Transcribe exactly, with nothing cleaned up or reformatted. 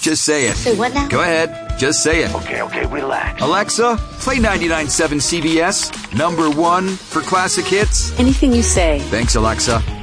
Just say it. Say what now? Go ahead. Just say it. Okay, okay, relax. Alexa, play ninety-nine point seven C B S. Number one for classic hits. Anything you say. Thanks, Alexa.